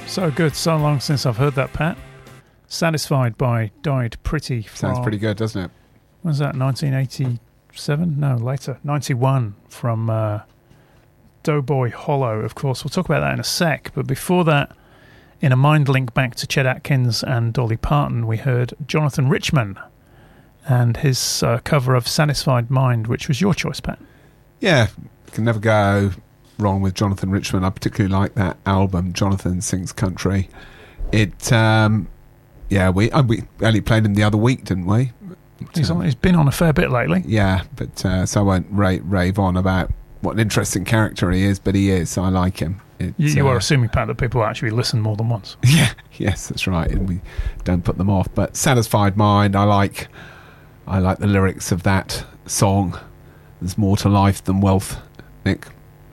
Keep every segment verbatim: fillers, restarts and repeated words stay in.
So good. So long since I've heard that, Pat. Satisfied by Died Pretty. Sounds pretty good, doesn't it? When was that? nineteen eighty-seven? No, later. ninety-one from uh, Doughboy Hollow, of course. We'll talk about that in a sec. But before that, in a mind link back to Chet Atkins and Dolly Parton, we heard Jonathan Richman and his uh, cover of Satisfied Mind, which was your choice, Pat. Yeah, can never go wrong with Jonathan Richman. I particularly like that album, Jonathan Sings Country. It, um, yeah, we uh, we only played him the other week, didn't we? He's, on, he's been on a fair bit lately. Yeah, but uh, so I won't rave, rave on about what an interesting character he is, but he is, so I like him. It, you you uh, are assuming, Pat, that people actually listen more than once. Yeah, yes, that's right, and we don't put them off. But Satisfied Mind, I like, I like the lyrics of that song. There's more to life than wealth, Nick.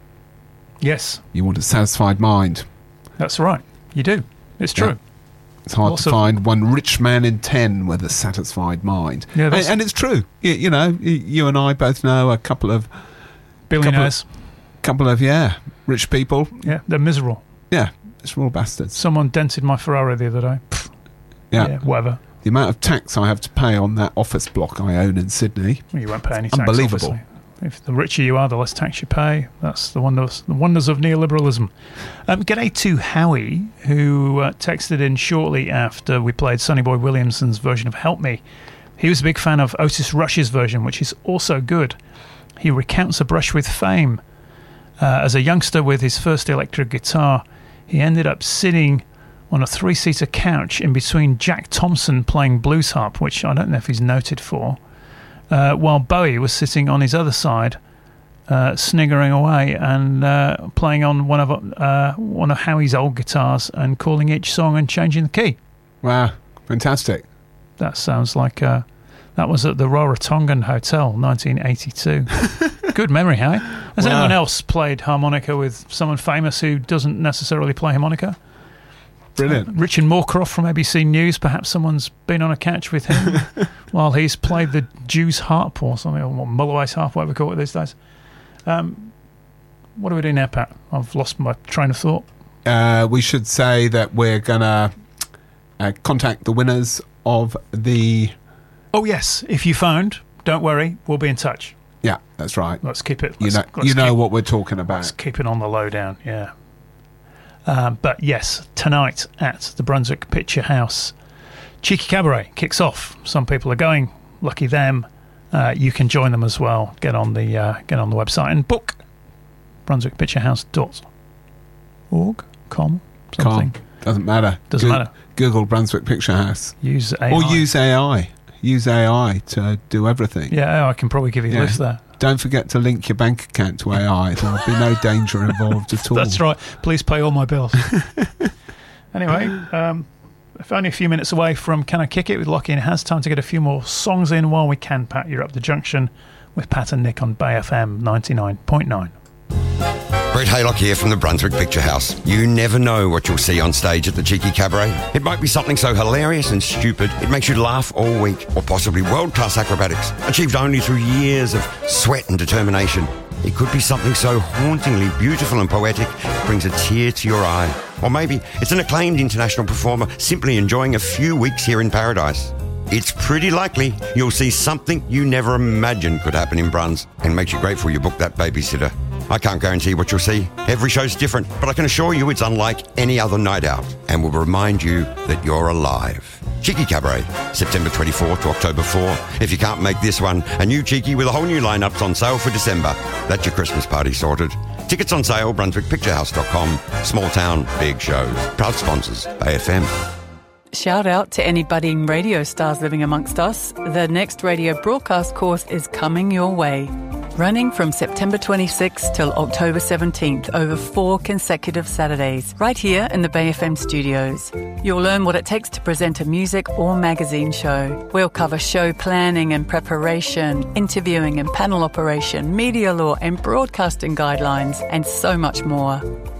Yes. You want a satisfied mind. That's right. You do. It's true. Yeah. It's hard Lots to of- find one rich man in ten with a satisfied mind. Yeah, and, that's- and it's true. You, you know, y- you and I both know a couple of Billionaires. couple of yeah, rich people. Yeah, they're miserable. Yeah, miserable bastards. Someone dented my Ferrari the other day. Pfft. Yeah. Yeah, whatever. The amount of tax I have to pay on that office block I own in Sydney. Well, you won't pay any tax, Unbelievable. obviously. If the richer you are, the less tax you pay. That's the wonders, the wonders of neoliberalism. Um, g'day to Howie, who uh, texted in shortly after we played Sonny Boy Williamson's version of Help Me. He was a big fan of Otis Rush's version, which is also good. He recounts a brush with fame. Uh, as a youngster with his first electric guitar, he ended up sitting on a three-seater couch in between Jack Thompson playing blues harp, which I don't know if he's noted for, uh, while Bowie was sitting on his other side, uh, sniggering away and uh, playing on one of uh, one of Howie's old guitars and calling each song and changing the key. Wow, fantastic. That sounds like uh, that was at the Rarotongan Hotel, nineteen eighty-two. Good memory, Howie. Has Wow. anyone else played harmonica with someone famous who doesn't necessarily play harmonica? Brilliant. Richard Moorcroft from A B C News. Perhaps someone's been on a couch with him while he's played the Jew's harp or something, or Mulloway's harp, whatever we call it these days. Um, what do we do now, Pat? I've lost my train of thought. Uh, we should say that we're going to uh, contact the winners of the... Oh, yes. If you phoned, don't worry. We'll be in touch. Yeah, that's right. Let's keep it. You Let's, know, let's you know keep, what we're talking Let's about. keep it on the lowdown, yeah. Um, but yes, tonight at the Brunswick Picture House, Cheeky Cabaret kicks off. Some people are going. Lucky them. Uh, you can join them as well. Get on the uh, get on the website and book. brunswick picture house dot org com something. Can't. Doesn't matter. Doesn't Go- matter. Google Brunswick Picture House. Use A I. Or use A I. Use A I to do everything. Yeah, I can probably give you a Yeah. lift there. Don't forget to link your bank account to A I. There'll be no danger involved at all. That's right. Please pay all my bills. Anyway, um, if only a few minutes away from Can I Kick It with Lockie and Has. Time to get a few more songs in while we can. Pat, you're up the junction with Pat and Nick on Bay F M ninety-nine point nine. Brett Haylock here from the Brunswick Picture House. You never know what you'll see on stage at the Cheeky Cabaret. It might be something so hilarious and stupid it makes you laugh all week, or possibly world-class acrobatics achieved only through years of sweat and determination. It could be something so hauntingly beautiful and poetic it brings a tear to your eye. Or maybe it's an acclaimed international performer simply enjoying a few weeks here in paradise. It's pretty likely you'll see something you never imagined could happen in Bruns, and makes you grateful you booked that babysitter. I can't guarantee what you'll see. Every show's different, but I can assure you it's unlike any other night out and will remind you that you're alive. Cheeky Cabaret, September twenty-fourth to October fourth. If you can't make this one, a new Cheeky with a whole new lineup's on sale for December. That's your Christmas party sorted. Tickets on sale, brunswick picture house dot com. Small town, big shows. Proud sponsors, A F M. Shout out to any budding radio stars living amongst us. The next radio broadcast course is coming your way. Running from September twenty-sixth till October seventeenth over four consecutive Saturdays, right here in the Bay F M studios. You'll learn what it takes to present a music or magazine show. We'll cover show planning and preparation, interviewing and panel operation, media law and broadcasting guidelines, and so much more.